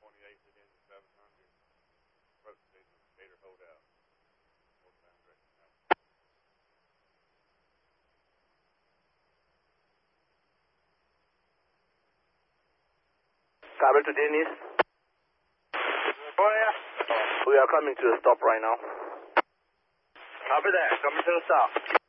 Copy to Dennis. Oh, yeah. We are coming to a stop right now. Copy that. Coming to the stop.